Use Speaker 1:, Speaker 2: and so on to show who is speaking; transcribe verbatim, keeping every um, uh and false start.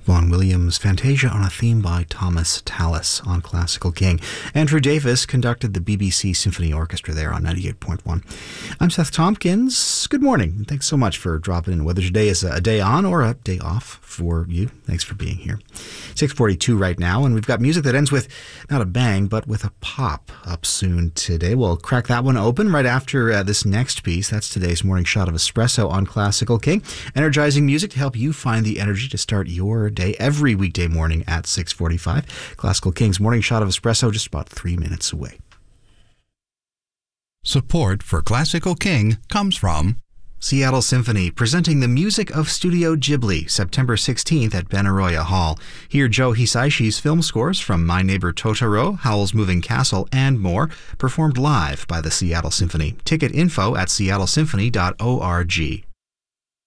Speaker 1: Vaughan Williams' Fantasia on a Theme by Thomas Tallis on Classical King. Andrew Davis conducted the B B C Symphony Orchestra there on ninety-eight point one. I'm Seth Tompkins. Good morning. Thanks so much for dropping in, whether today is a day on or a day off for you. Thanks for being here. six forty-two right now, and we've got music that ends with not a bang, but with a pop up soon today. We'll crack that one open right after uh, this next piece. That's today's Morning Shot of Espresso on Classical King. Energizing music to help you find the energy to start your day every weekday morning at six forty-five. Classical King's Morning Shot of Espresso just about three minutes away.
Speaker 2: Support for Classical King comes from
Speaker 1: Seattle Symphony, presenting the music of Studio Ghibli, September sixteenth at Benaroya Hall. Hear Joe Hisaishi's film scores from My Neighbor Totoro, Howl's Moving Castle, and more, performed live by the Seattle Symphony. Ticket info at seattle symphony dot org.